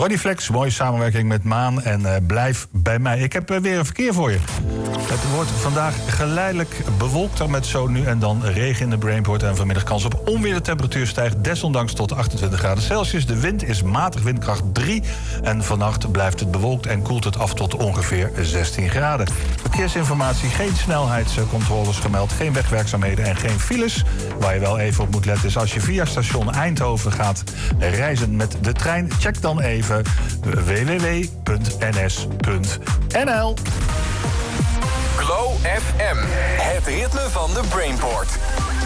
Ronnie Flex, mooie samenwerking met Maan en blijf bij mij. Ik heb weer een verkeer voor je. Het wordt vandaag geleidelijk bewolkter met zo nu en dan regen in de Brainport. En vanmiddag kans op onweer. De temperatuur stijgt desondanks tot 28 graden Celsius. De wind is matig, windkracht 3. En vannacht blijft het bewolkt en koelt het af tot ongeveer 16 graden. Verkeersinformatie, geen snelheidscontroles gemeld, geen wegwerkzaamheden en geen files. Waar je wel even op moet letten is als je via station Eindhoven gaat reizen met de trein. Check dan even www.ns.nl. Glow FM, het ritme van de Brainport.